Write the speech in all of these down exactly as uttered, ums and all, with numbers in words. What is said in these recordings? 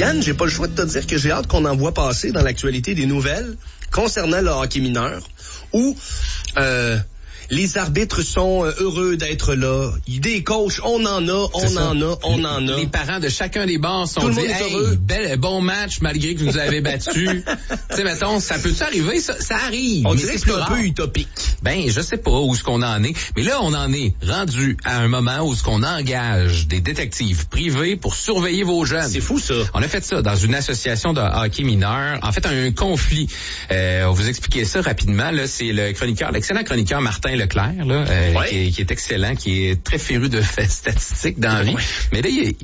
Yann, j'ai pas le choix de te dire que j'ai hâte qu'on en voit passer dans l'actualité des nouvelles concernant le hockey mineur, où euh, les arbitres sont heureux d'être là. Des coachs, on en a, on C'est en ça. a, on les, en a. Les parents de chacun des bars sont Tout le dit, monde est hey, heureux. bel, bon match malgré que vous nous avez battus. Tu sais, mettons, ça peut-tu arriver? Ça, ça arrive. On mais dirait que c'est c'est un rare. peu utopique. Ben, je sais pas où ce qu'on en est. Mais là, on en est rendu à un moment où ce qu'on engage des détectives privés pour surveiller vos jeunes. C'est fou, ça. On a fait ça dans une association de hockey mineur. En fait, un conflit. Euh, on va vous expliquer ça rapidement. Là, c'est le chroniqueur, l'excellent chroniqueur Martin Leclerc, là, euh, Ouais. qui, est, qui est excellent, qui est très féru de faits statistiques dans la vie. Ouais. Mais là, il,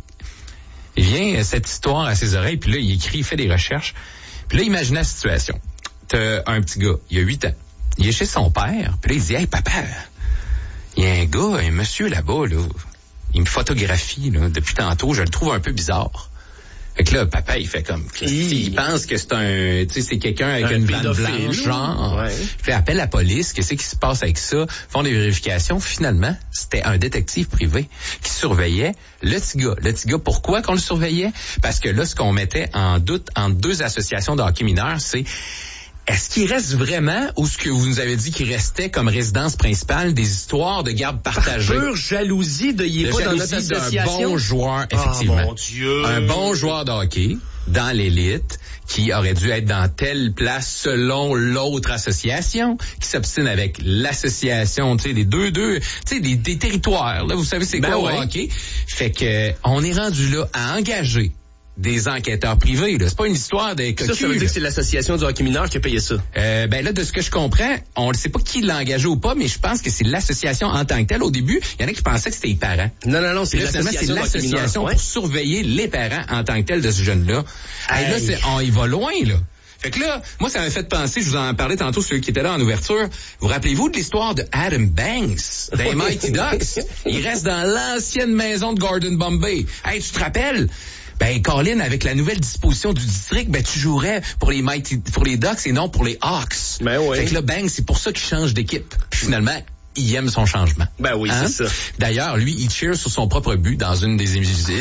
il vient cette histoire à ses oreilles, puis là, il écrit, il fait des recherches. Puis là, imaginez la situation. T'as un petit gars, il a huit ans. Il est chez son père, puis là, il dit, hey, papa, il y a un gars, un monsieur là-bas, là, il me photographie, là, depuis tantôt, je le trouve un peu bizarre. Fait que là, papa, il fait comme, Hi. il pense que c'est un, tu sais, c'est quelqu'un avec Un une vanne pédophile, blanche, genre. ouais. Puis il appelle la police, qu'est-ce qui se passe avec ça? Font des vérifications. Finalement, c'était un détective privé qui surveillait le petit gars. Le petit gars, pourquoi qu'on le surveillait? Parce que là, ce qu'on mettait en doute entre deux associations de hockey mineur, c'est est-ce qu'il reste vraiment, ou ce que vous nous avez dit qu'il restait comme résidence principale, des histoires de garde partagée? Pure jalousie de y est De pas dans notre jalousie d'un association. bon joueur, effectivement. Ah, mon Dieu. Un bon joueur de hockey dans l'élite qui aurait dû être dans telle place selon l'autre association qui s'obstine avec l'association, tu sais, des deux, deux, tu sais, des, des territoires, là, vous savez c'est Ben quoi ouais. au hockey? Fait que, on est rendu là à engager des enquêteurs privés, là. C'est pas une histoire de Ça, cocus. ça veut dire que c'est l'association du hockey mineur qui a payé ça. Euh, ben là, de ce que je comprends, on ne sait pas qui l'a engagé ou pas, mais je pense que c'est l'association en tant que telle. Au début, il y en a qui pensaient que c'était les parents. Non, non, non, c'est Puis là, finalement, c'est l'association du hockey mineur. l'association Ouais. pour surveiller les parents en tant que tel de ce jeune-là. Hey, là, Hey. c'est, on y va loin, là. Fait que là, moi, ça m'a fait penser, je vous en parlais tantôt, celui qui était là en ouverture. Vous rappelez-vous de l'histoire de Adam Banks, des Mighty Ducks? Il reste dans l'ancienne maison de Gordon Bombay. Hey, tu te rappelles? Ben, Colin, avec la nouvelle disposition du district, ben, tu jouerais pour les Mighty, pour les Ducks et non pour les Hawks. Ben ouais. Fait que là, Banks, c'est pour ça qu'il change d'équipe. Puis finalement, il aime son changement. Ben oui, Hein? c'est ça. D'ailleurs, lui, il cheer sur son propre but dans une des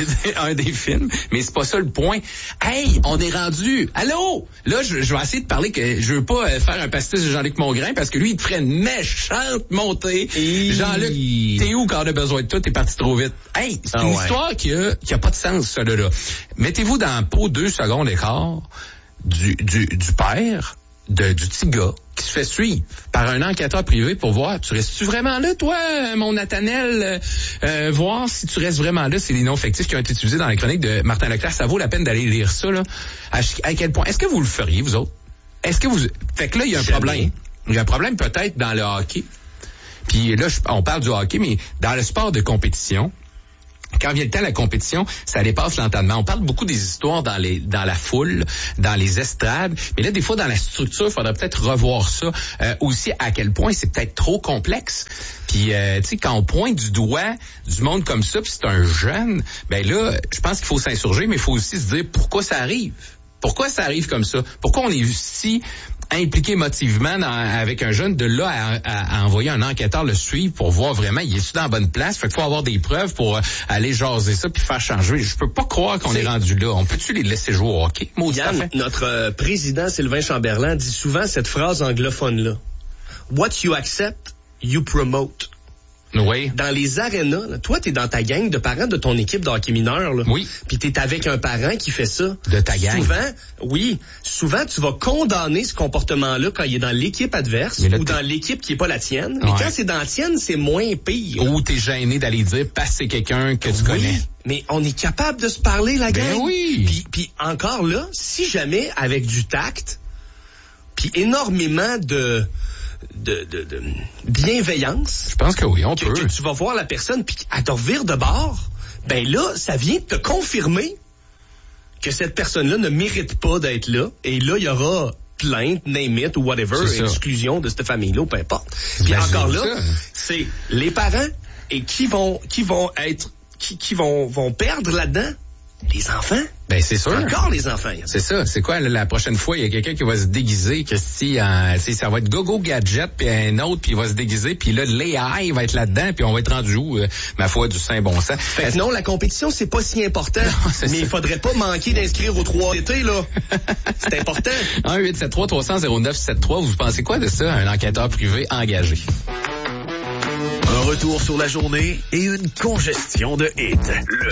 un des films, mais c'est pas ça le point. Hey, on est rendu. Allô? Là, je, je vais essayer de parler que je veux pas euh, faire un pastis de Jean-Luc Mongrain parce que lui, il te ferait une méchante montée. Hi. Jean-Luc, t'es où quand on a besoin de toi? T'es parti trop vite. Hey, c'est Ah une ouais. histoire qui a, qui a pas de sens, ça, là, là. Mettez-vous dans la peau deux secondes d'écart du, du, du père de, du petit gars qui se fait suivre par un enquêteur privé pour voir, tu restes-tu vraiment là, toi, mon Nathanaël, euh, euh, voir si tu restes vraiment là. C'est les noms fictifs qui ont été utilisés dans la chronique de Martin Leclerc. Ça vaut la peine d'aller lire ça, là. À, à quel point? Est-ce que vous le feriez, vous autres? Est-ce que vous... Fait que là, il y a un Jamais. problème. Il y a un problème peut-être dans le hockey. Puis là, je- on parle du hockey, mais dans le sport de compétition, quand vient le temps de la compétition, ça dépasse l'entendement. On parle beaucoup des histoires dans les dans la foule, dans les estrades, mais là, des fois, dans la structure, il faudrait peut-être revoir ça. Euh, aussi, à quel point c'est peut-être trop complexe. Puis, euh, tu sais, quand on pointe du doigt du monde comme ça, puis c'est un jeune, ben là, je pense qu'il faut s'insurger, mais il faut aussi se dire pourquoi ça arrive. Pourquoi ça arrive comme ça? Pourquoi on est si impliqué émotivement dans, avec un jeune de là à, à, à envoyer un enquêteur le suivre pour voir vraiment il est-tu dans la bonne place? Fait qu'il faut avoir des preuves pour euh, aller jaser ça puis faire changer. Je peux pas croire qu'on C'est- est rendu là. On peut-tu les laisser jouer au hockey? Maudit Yann, affaire. notre euh, président Sylvain Chamberlain dit souvent cette phrase anglophone-là. What you accept, you promote. Oui. Dans les arénas, là, toi, t'es dans ta gang de parents de ton équipe de hockey mineur, là. Oui. Puis t'es avec un parent qui fait ça. De ta gang. Souvent, oui, souvent, tu vas condamner ce comportement-là quand il est dans l'équipe adverse Mais là, ou t'es- dans l'équipe qui est pas la tienne. Mais Ouais. quand c'est dans la tienne, c'est moins pire. Ou t'es gêné d'aller dire parce que c'est quelqu'un que tu Oui, connais. mais on est capable de se parler, la Ben gang. oui. Puis, puis encore là, si jamais avec du tact, puis énormément de, de, de, de bienveillance, Je pense que oui, on que, peut. que tu vas voir la personne puis qu'elle te revire de bord, ben là, ça vient te confirmer que cette personne-là ne mérite pas d'être là. Et là, il y aura plainte, name it ou whatever, C'est ça. exclusion de cette famille-là, ou peu importe. Puis Imagine encore là, ça. c'est les parents et qui vont qui vont être qui, qui vont vont perdre là-dedans? Les enfants. Ben, c'est sûr. Encore les enfants. C'est ça. C'est quoi, la prochaine fois, il y a quelqu'un qui va se déguiser, Christy, en, tu sais, ça va être Gogo Gadget, puis un autre, puis il va se déguiser, puis là, l'A I va être là-dedans, puis on va être rendu où, euh, ma foi, du saint bon sens. Fait que non, la compétition, c'est pas si important. Non, mais ça. Il faudrait pas manquer d'inscrire aux trois étés, là. C'est important. un huit sept trois trois zéro zéro neuf sept trois, vous pensez quoi de ça, un enquêteur privé engagé? Un retour sur la journée et une congestion de hits. Le